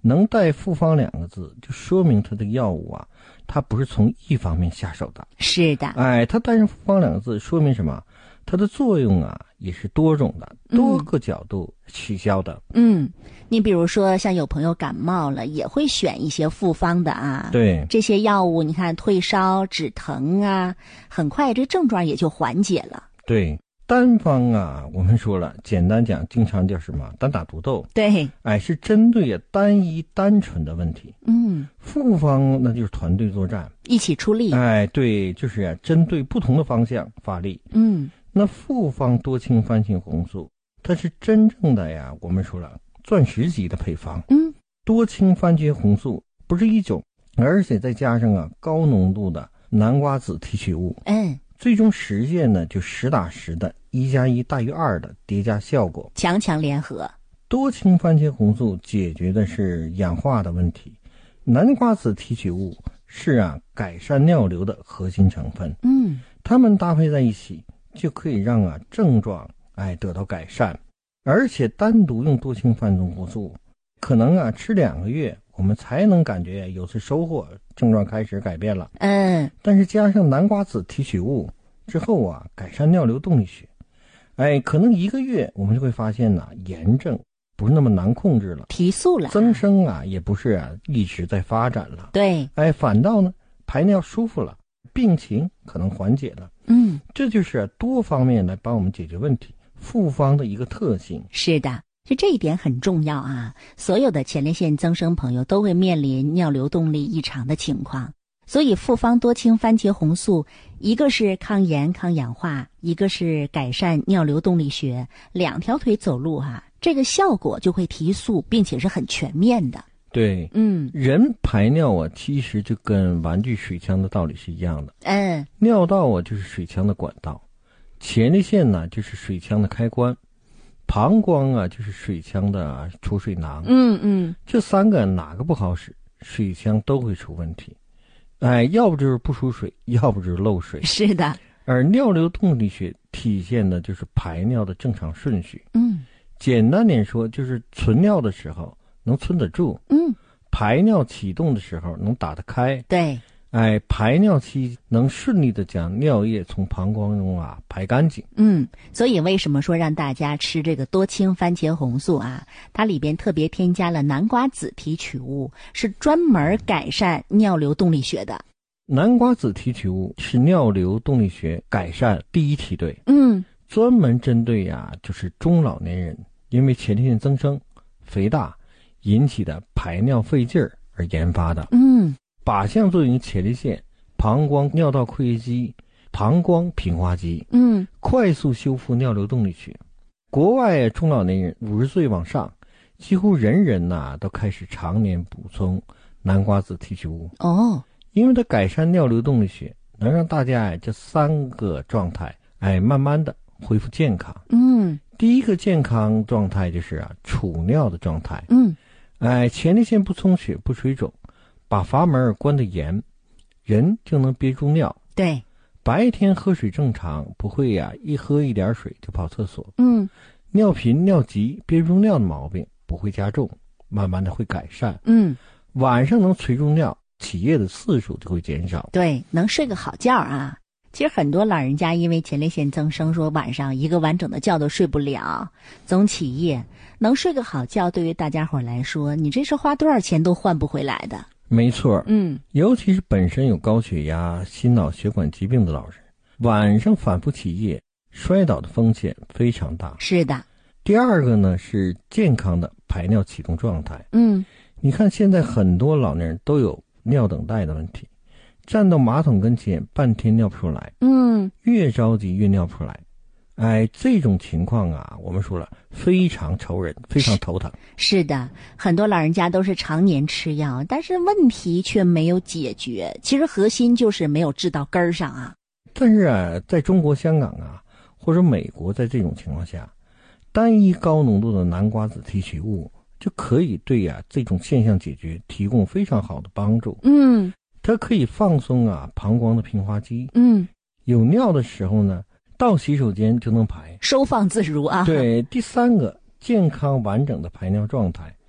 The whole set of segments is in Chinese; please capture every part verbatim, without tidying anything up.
能带复方两个字，就说明它的药物啊，它不是从一方面下手的。 是的， 哎，它带上复方两个字，说明什么？它的作用啊，也是多种的，多个角度取消的。 嗯，你比如说像有朋友感冒了，也会选一些复方的啊。 对， 这些药物你看退烧止疼啊，很快这症状也就缓解了。 对，单方啊，我们说了，简单讲，经常叫什么单打独斗。 对， 哎，是针对啊单一单纯的问题。 嗯， 复方那就是团队作战， 一起出力。 哎，对，就是啊，针对不同的方向发力。 嗯。 那复方多氢番茄红素，它是真正的呀，我们说了钻石级的配方。 嗯， 多氢番茄红素不是一种，而且再加上啊高浓度的南瓜子提取物。 嗯， 最终实现呢就实打实的一加一大于二的叠加效果， 强强联合。 多氢番茄红素解决的是氧化的问题，南瓜子提取物是啊改善尿流的核心成分。 嗯， 它们搭配在一起，就可以让啊症状哎得到改善。而且单独用多氢番茄红素，可能啊吃两个月，我们才能感觉有次收获，症状开始改变了。 嗯， 但是加上南瓜子提取物之后啊，改善尿流动力学，哎，可能一个月我们就会发现呐、啊，炎症不是那么难控制了， 提速了， 增生啊也不是啊一直在发展了。 对， 哎，反倒呢排尿舒服了，病情可能缓解了。 嗯， 这就是、啊、多方面来帮我们解决问题，复方的一个特性。 是的，就这一点很重要啊！所有的前列腺增生朋友都会面临尿流动力异常的情况，所以复方多氢番茄红素，一个是抗炎抗氧化，一个是改善尿流动力学，两条腿走路啊，这个效果就会提速，并且是很全面的。 对， 嗯， 人排尿啊，其实就跟玩具水枪的道理是一样的。 嗯， 尿道啊就是水枪的管道，前列腺呢就是水枪的开关，膀胱啊就是水枪的储水囊。 嗯嗯， 这三个哪个不好使，水枪都会出问题。哎，要不就是不出水，要不就是漏水。 是的。 而尿流动力学体现的就是排尿的正常顺序。 嗯， 简单点说，就是存尿的时候能存得住， 嗯， 排尿启动的时候能打得开。 对， 哎，排尿期能顺利的将尿液从膀胱中啊排干净。 嗯，所以为什么说让大家吃这个多氢番茄红素啊？它里边特别添加了南瓜子提取物，是专门改善尿流动力学的。 南瓜子提取物是尿流动力学改善第一梯队， 嗯， 专门针对呀、啊、就是中老年人因为前列腺增生、肥大引起的排尿费劲儿而研发的。 嗯， 靶向作用于前列腺、膀胱尿道括约肌、膀胱平滑肌， 嗯， 快速修复尿流动力学。国外中老年人五十岁往上，几乎人人呐、啊、都开始常年补充南瓜子提取物。 哦， 因为它改善尿流动力学，能让大家哎这三个状态哎慢慢的恢复健康。 嗯， 第一个健康状态就是啊储尿的状态。 嗯， 哎，前列腺不充血不水肿，把阀门关得严，人就能憋住尿。 对， 白天喝水正常，不会呀、啊、一喝一点水就跑厕所。 嗯， 尿频尿急憋不住尿的毛病不会加重，慢慢的会改善。 嗯， 晚上能垂住尿，起夜的次数就会减少。 对，能睡个好觉啊。其实很多老人家因为前列腺增生，说晚上一个完整的觉都睡不了，总起夜。能睡个好觉，对于大家伙来说，你这是花多少钱都换不回来的。 没错， 嗯， 尤其是本身有高血压、心脑血管疾病的老人，晚上反复起夜，摔倒的风险非常大。 是的。 第二个呢是健康的排尿启动状态。 嗯， 你看现在很多老年人都有尿等待的问题，站到马桶跟前半天尿不出来， 嗯， 越着急越尿不出来。哎，这种情况啊，我们说了非常愁人，非常头疼。 是的，很多老人家都是常年吃药，但是问题却没有解决。其实核心就是没有治到根儿上啊。 但是啊，在中国香港啊，或者美国，在这种情况下，单一高浓度的南瓜子提取物就可以对呀、啊、这种现象解决提供非常好的帮助。 嗯， 它可以放松啊膀胱的平滑肌。 嗯， 有尿的时候呢，到洗手间就能排， 收放自如啊。 对，第三个健康完整的排尿状态，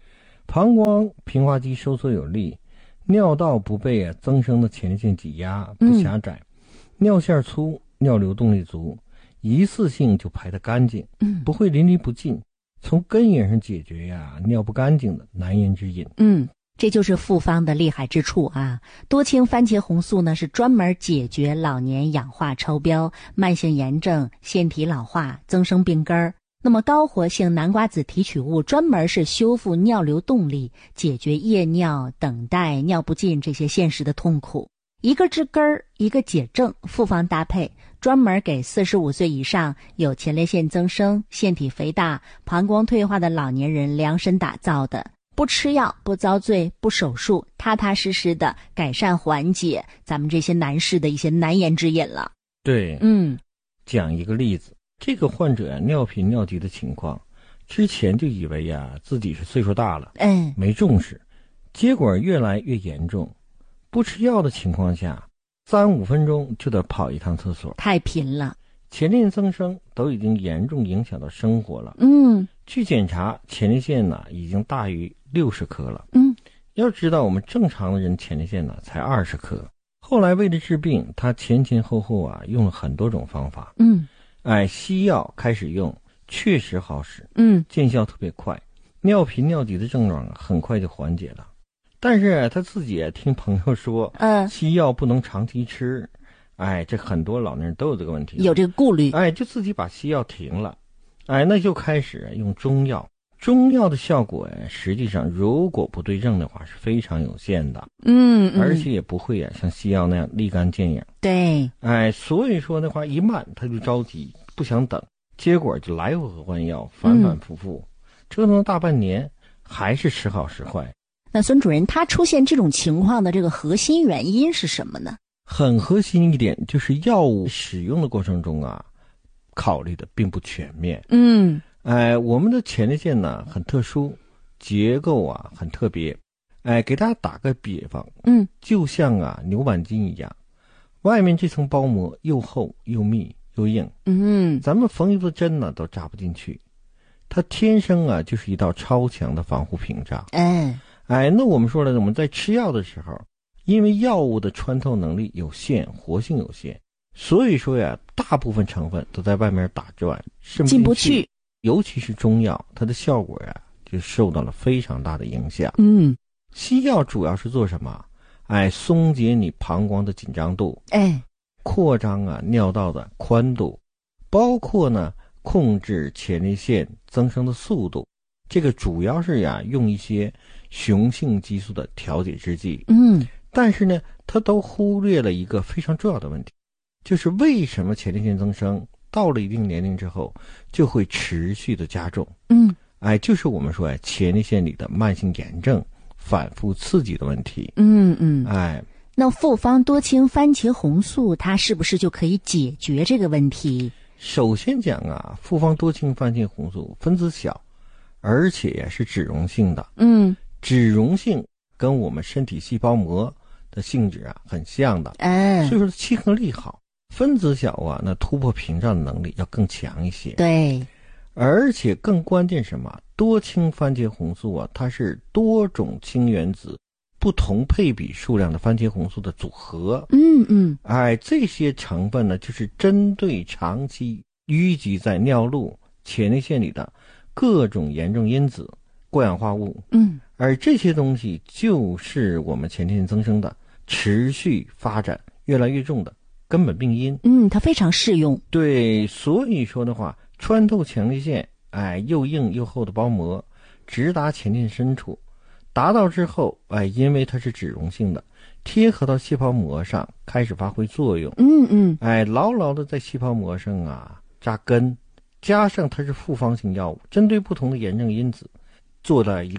膀胱平滑肌收缩有力，尿道不被啊增生的前列腺挤压，不狭窄，嗯、尿线粗，尿流动力足，一次性就排得干净， 嗯， 不会淋漓不尽，从根源上解决呀尿不干净的难言之隐。 嗯，这就是复方的厉害之处啊！多氢番茄红素呢是专门解决老年氧化超标、慢性炎症、腺体老化、增生病根儿。那么高活性南瓜子提取物专门是修复尿流动力，解决夜尿、等待、尿不尽这些现实的痛苦。一个治根儿，一个解症，复方搭配，专门给四十五岁以上有前列腺增生、腺体肥大、膀胱退化的老年人量身打造的。不吃药，不遭罪，不手术，踏踏实实的改善缓解咱们这些男士的一些难言之隐了。 对， 嗯， 讲一个例子，这个患者呀、啊、尿频尿急的情况，之前就以为呀、啊、自己是岁数大了， 嗯， 没重视，结果越来越严重。不吃药的情况下，三五分钟就得跑一趟厕所， 太频了， 前列腺增生都已经严重影响到生活了。 嗯， 据检查，前列腺呢已经大于六十克了。 嗯， 要知道我们正常的人前列腺呢才二十克。后来为了治病，他前前后后啊用了很多种方法。 嗯， 哎，西药开始用，确实好使， 嗯， 见效特别快，尿频尿急的症状很快就缓解了。但是他自己听朋友说， 嗯， 西药不能长期吃，哎，这很多老年人都有这个问题， 有这个顾虑， 哎，就自己把西药停了，哎，那就开始用中药。中药的效果呀，实际上如果不对症的话是非常有限的， 嗯，嗯而且也不会啊像西药那样立竿见影。 对， 哎，所以说的话一慢他就着急，不想等，结果就来回换药，反反复复，嗯、折腾了大半年，还是时好时坏。 那孙主任，他出现这种情况的这个核心原因是什么呢？ 很核心一点就是药物使用的过程中啊，考虑的并不全面。 嗯， 哎，我们的前列腺呢很特殊，结构啊很特别。哎，给大家打个比方， 嗯， 就像啊牛板筋一样，外面这层包膜又厚又密又硬， 嗯， 咱们缝一个针呢都扎不进去，它天生啊就是一道超强的防护屏障。 哎。 哎，那我们说了，我们在吃药的时候，因为药物的穿透能力有限，活性有限，所以说呀，大部分成分都在外面打转， 进不去。 尤其是中药，它的效果呀就受到了非常大的影响。 嗯， 西药主要是做什么？哎，松解你膀胱的紧张度， 哎， 扩张啊尿道的宽度，包括呢控制前列腺增生的速度。这个主要是呀用一些雄性激素的调节之剂， 嗯， 但是呢，它都忽略了一个非常重要的问题，就是为什么前列腺增生到了一定年龄之后就会持续的加重？ 嗯， 哎，就是我们说哎前列腺里的慢性炎症反复刺激的问题。 嗯嗯， 哎， 那复方多氢番茄红素它是不是就可以解决这个问题？ 首先讲啊，复方多氢番茄红素分子小，而且也是脂溶性的。 嗯， 脂溶性跟我们身体细胞膜的性质啊很像的， 哎， 所以说亲和力好。分子小啊，那突破屏障的能力要更强一些。 对， 而且更关键什么？多氢番茄红素啊，它是多种氢原子不同配比数量的番茄红素的组合。 嗯嗯， 哎，这些成分呢，就是针对长期淤积在尿路、前列腺里的各种炎症因子、过氧化物。 嗯， 而这些东西就是我们前列腺增生的持续发展越来越重的根本病因。 嗯，它非常适用。 对，所以说的话，穿透前列腺，哎，又硬又厚的包膜，直达前列腺深处，达到之后，哎，因为它是脂溶性的，贴合到细胞膜上，开始发挥作用。 嗯嗯， 哎，牢牢的在细胞膜上啊扎根，加上它是复方性药物，针对不同的炎症因子，做了一